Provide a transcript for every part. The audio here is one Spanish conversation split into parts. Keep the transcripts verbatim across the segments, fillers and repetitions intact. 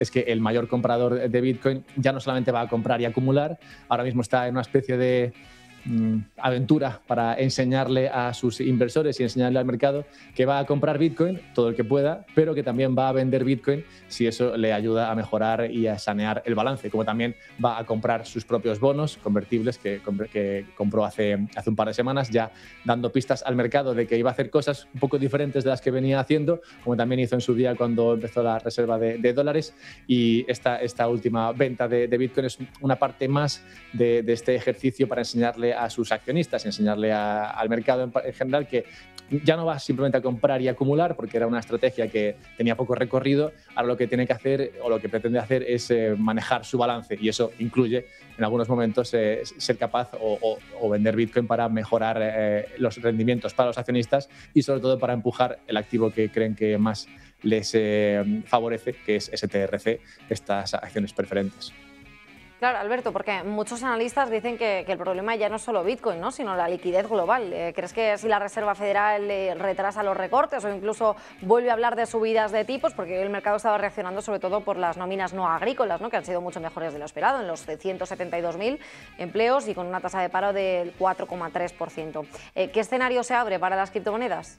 es que el mayor comprador de Bitcoin ya no solamente va a comprar y acumular, ahora mismo está en una especie de aventura para enseñarle a sus inversores y enseñarle al mercado que va a comprar Bitcoin todo el que pueda, pero que también va a vender Bitcoin si eso le ayuda a mejorar y a sanear el balance, como también va a comprar sus propios bonos convertibles que, que compró hace, hace un par de semanas, ya dando pistas al mercado de que iba a hacer cosas un poco diferentes de las que venía haciendo, como también hizo en su día cuando empezó la reserva de, de dólares, y esta, esta última venta de, de Bitcoin es una parte más de, de este ejercicio para enseñarle a sus accionistas, enseñarle a, al mercado en, en general que ya no va simplemente a comprar y acumular, porque era una estrategia que tenía poco recorrido. Ahora lo que tiene que hacer o lo que pretende hacer es eh, manejar su balance, y eso incluye en algunos momentos eh, ser capaz o, o, o vender Bitcoin para mejorar eh, los rendimientos para los accionistas y sobre todo para empujar el activo que creen que más les eh, favorece, que es S T R C, estas acciones preferentes. Claro, Alberto, porque muchos analistas dicen que, que el problema ya no es solo Bitcoin, ¿no?, sino la liquidez global. Eh, ¿Crees que si la Reserva Federal eh, retrasa los recortes o incluso vuelve a hablar de subidas de tipos, porque el mercado estaba reaccionando sobre todo por las nóminas no agrícolas, ¿no?, que han sido mucho mejores de lo esperado, en los ciento setenta y dos mil empleos y con una tasa de paro del cuatro coma tres por ciento? Eh, ¿Qué escenario se abre para las criptomonedas?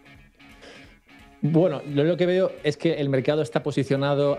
Bueno, yo lo que veo es que el mercado está posicionado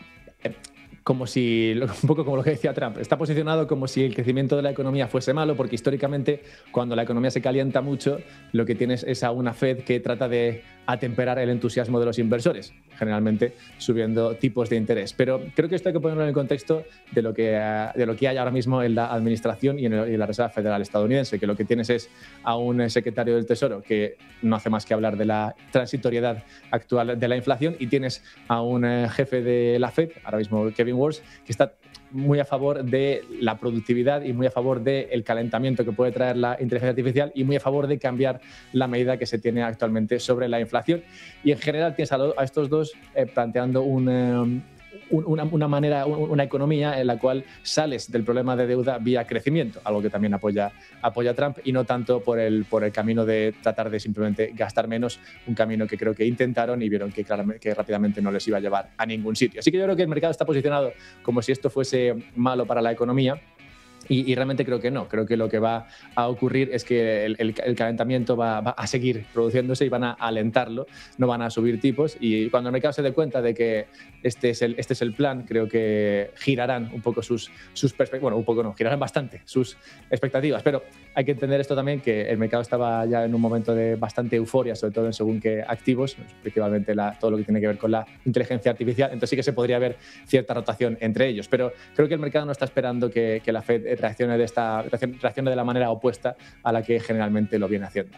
como si, un poco como lo que decía Trump, está posicionado como si el crecimiento de la economía fuese malo, porque históricamente cuando la economía se calienta mucho, lo que tienes es a una Fed que trata de atemperar el entusiasmo de los inversores, generalmente subiendo tipos de interés. Pero creo que esto hay que ponerlo en el contexto de lo que, de lo que hay ahora mismo en la administración y en, el, en la Reserva Federal estadounidense, que lo que tienes es a un secretario del Tesoro que no hace más que hablar de la transitoriedad actual de la inflación, y tienes a un jefe de la Fed, ahora mismo Kevin Warsh, que está muy a favor de la productividad y muy a favor del calentamiento que puede traer la inteligencia artificial y muy a favor de cambiar la medida que se tiene actualmente sobre la inflación. Y en general tienes a, lo, a estos dos eh, planteando un... Eh, Una, una manera, una economía en la cual sales del problema de deuda vía crecimiento, algo que también apoya, apoya Trump, y no tanto por el, por el camino de tratar de simplemente gastar menos, un camino que creo que intentaron y vieron que, claramente, que rápidamente no les iba a llevar a ningún sitio. Así que yo creo que el mercado está posicionado como si esto fuese malo para la economía. Y, y realmente creo que no. Creo que lo que va a ocurrir es que el, el, el calentamiento va, va a seguir produciéndose y van a alentarlo, no van a subir tipos. Y cuando el mercado se dé cuenta de que este es el, este es el plan, creo que girarán un poco sus, sus perspectivas. Bueno, un poco no, girarán bastante sus expectativas. Pero hay que entender esto también, que el mercado estaba ya en un momento de bastante euforia, sobre todo en según qué activos, principalmente la, todo lo que tiene que ver con la inteligencia artificial. Entonces sí que se podría ver cierta rotación entre ellos. Pero creo que el mercado no está esperando que, que la Fed reaccione de, esta, reaccione de la manera opuesta a la que generalmente lo viene haciendo.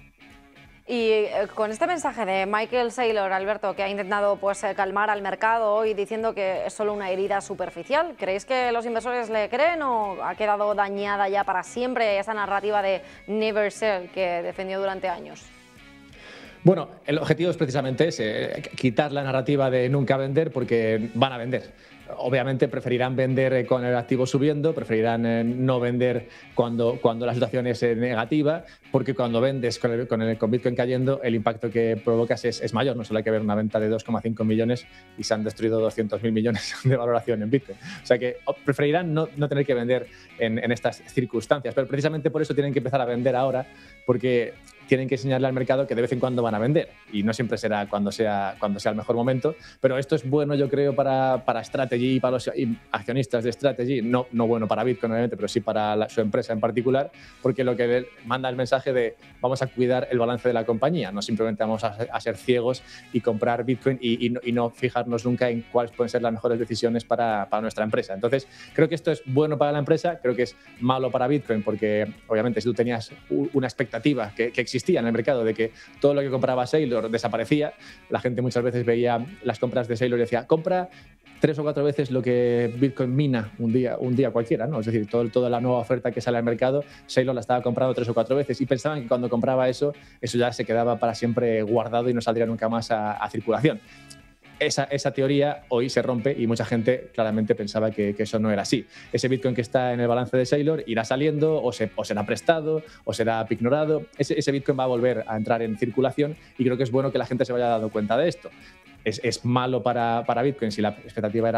Y eh, con este mensaje de Michael Saylor, Alberto, que ha intentado pues, calmar al mercado hoy diciendo que es solo una herida superficial, ¿creéis que los inversores le creen o ha quedado dañada ya para siempre esa narrativa de never sell que defendió durante años? Bueno, el objetivo es precisamente ese, quitar la narrativa de nunca vender, porque van a vender. Obviamente preferirán vender con el activo subiendo, preferirán no vender cuando, cuando la situación es negativa, porque cuando vendes con, el, con, el, con Bitcoin cayendo, el impacto que provocas es, es mayor. No solo hay que ver una venta de dos coma cinco millones y se han destruido doscientos mil millones de valoración en Bitcoin. O sea que preferirán no, no tener que vender en, en estas circunstancias, pero precisamente por eso tienen que empezar a vender ahora, porque tienen que enseñarle al mercado que de vez en cuando van a vender, y no siempre será cuando sea, cuando sea el mejor momento, pero esto es bueno, yo creo, para, para Strategy y para los accionistas de Strategy, no, no bueno para Bitcoin obviamente, pero sí para la, su empresa en particular, porque lo que manda el mensaje de vamos a cuidar el balance de la compañía, no simplemente vamos a, a ser ciegos y comprar Bitcoin y, y, no, y no fijarnos nunca en cuáles pueden ser las mejores decisiones para, para nuestra empresa. Entonces, creo que esto es bueno para la empresa, creo que es malo para Bitcoin, porque obviamente si tú tenías una expectativa que, que existía en el mercado de que todo lo que compraba Saylor desaparecía, la gente muchas veces veía las compras de Saylor y decía, compra tres o cuatro veces lo que Bitcoin mina un día, un día cualquiera, ¿no? Es decir, todo, toda la nueva oferta que sale al mercado, Saylor la estaba comprando tres o cuatro veces, y pensaban que cuando compraba eso, eso ya se quedaba para siempre guardado y no saldría nunca más a, a circulación. Esa, esa teoría hoy se rompe y mucha gente claramente pensaba que, que eso no era así. Ese Bitcoin que está en el balance de Saylor irá saliendo o, se, o será prestado o será ignorado. Ese, ese Bitcoin va a volver a entrar en circulación, y creo que es bueno que la gente se vaya dando cuenta de esto. Es, es malo para, para Bitcoin si la expectativa era